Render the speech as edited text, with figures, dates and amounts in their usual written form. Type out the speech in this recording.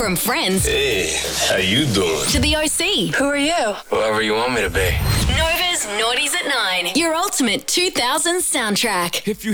From Friends Hey, how you doing? to The OC. Who are you? Whoever you want me to be. Nova's Naughties at 9. Your ultimate 2000s soundtrack. If you